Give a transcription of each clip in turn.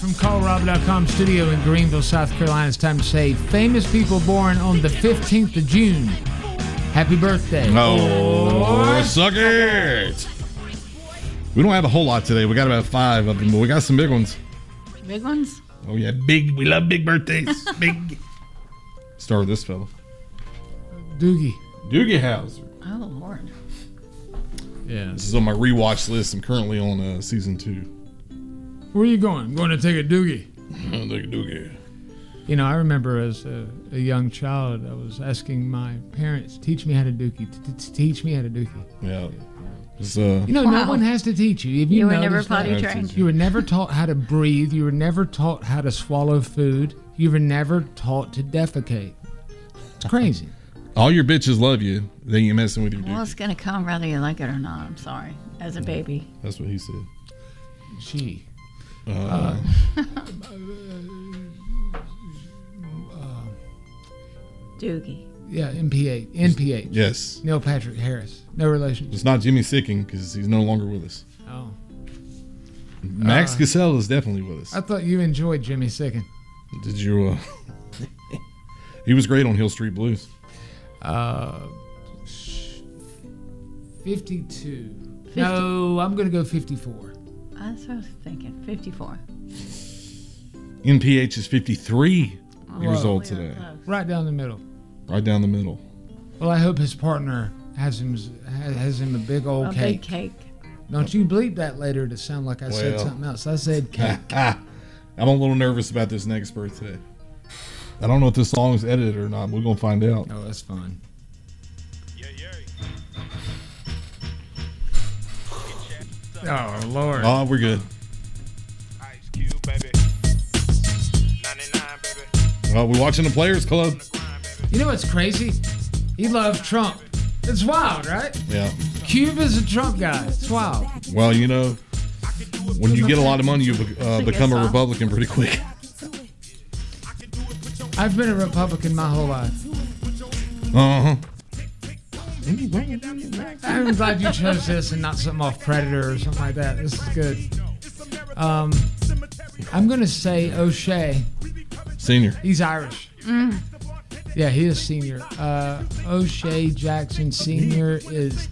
from CallRob.com studio in Greenville, South Carolina. It's time to say famous people born on the 15th of June. Happy birthday. Oh, suck it. We don't have a whole lot today. We got about 5 of them, but we got some big ones. Big ones? Oh, yeah, big. We love big birthdays. Big. Start with this fella. Doogie Howser. Oh, Lord. Yeah. This is on my rewatch list. I'm currently on season 2. Where are you going? I'm going to take a doogie. Take a doogie. You know, I remember as a young child, I was asking my parents, teach me how to dookie. Teach me how to dookie. Yeah. You know, no one has to teach you. If you were never potty trained. You were never taught how to breathe. You were never taught how to swallow food. You were never taught to defecate. It's crazy. All your bitches love you. They ain't messing with your dookie. Well, it's going to come whether you like it or not. I'm sorry. As a baby. That's what he said. She. Doogie. Yeah, NPH. Yes. Neil Patrick Harris. No relation. It's not Jimmy Sicking because he's no longer with us. Oh. Max Cassell is definitely with us. I thought you enjoyed Jimmy Sicking. Did you? He was great on Hill Street Blues. 52. No, I'm going to go 54. That's what I was thinking. 54. NPH is 53 years old today. Right down the middle. Right down the middle. Well, I hope his partner has him a big old cake. Big cake. Don't you bleep that later to sound like I said something else. I said cake. I'm a little nervous about this next birthday. I don't know if this song is edited or not. We're going to find out. Oh, that's fun. Oh, Lord. Oh, we're good. Well, we're watching the Players Club. You know what's crazy? He loves Trump. It's wild, right? Yeah. Cube is a Trump guy. It's wild. Well, you know, when you get a lot of money, you become a Republican pretty quick. I've been a Republican my whole life. Uh-huh. I'm glad you chose this and not something off Predator or something like that. This is good. I'm going to say O'Shea. Senior. He's Irish. Yeah, he is senior. O'Shea Jackson Sr. is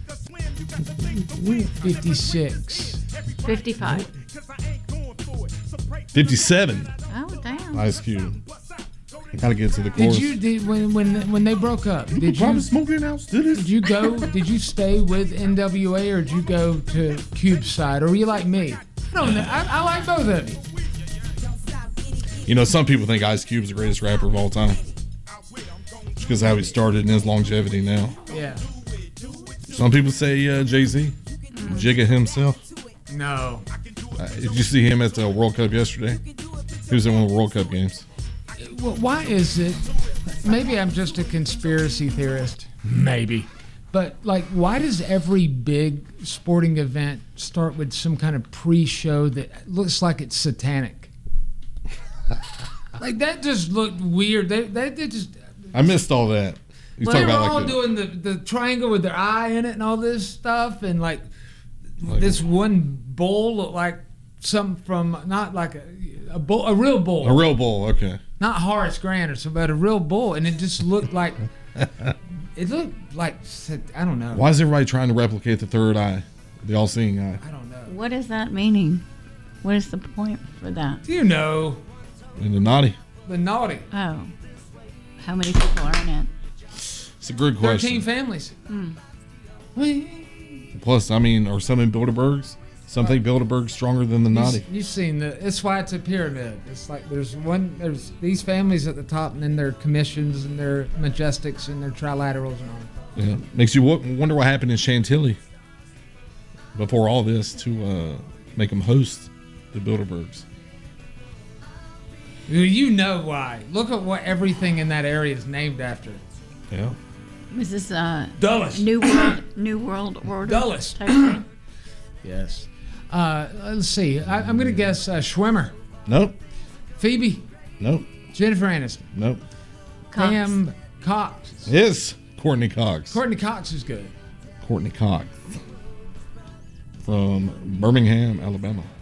56. 55. 57. Oh, damn. Ice Cube. Gotta get to the chorus. When they broke up? Did you smoking house? Did you go? Did you stay with NWA or did you go to Cube's side? Or were you like me? I don't know. I like both of you. You know, some people think Ice Cube's the greatest rapper of all time. Just because of how he started and his longevity now. Yeah. Some people say Jay-Z. Jigga himself. No. Did you see him at the World Cup yesterday? He was in one of the World Cup games. Well, why is it? Maybe I'm just a conspiracy theorist. Maybe. But, like, why does every big sporting event start with some kind of pre-show that looks like it's satanic? Like, that just looked weird. They just... I missed all that. They were all doing the triangle with their eye in it and all this stuff. And, like this one bull looked like something from, not like a bull, a real bull. A real bull, okay. Not Horace Grant or something, but a real bull. And it just looked like... It looked like, I don't know. Why is everybody trying to replicate the third eye? The all-seeing eye? I don't know. What is that meaning? What is the point for that? Do you know? In the naughty. The naughty. Oh. How many people are in it? It's a good question. 13 families. Plus, I mean, are some in Bilderbergs? Some think Bilderberg's stronger than the naughty. You've seen that's why it's a pyramid. It's like there's these families at the top, and then their commissions and their majestics and their trilaterals and all. Yeah, makes you wonder what happened in Chantilly before all this to make them host the Bilderbergs. You know why? Look at what everything in that area is named after. Yeah. Is this Dulles. New World Order? Dulles. Type thing? Yes. Let's see. I'm going to guess Schwimmer. Nope. Phoebe. Nope. Jennifer Aniston. Nope. Cox. Pam Cox. Yes. Courtney Cox. Courtney Cox is good. Courtney Cox. From Birmingham, Alabama.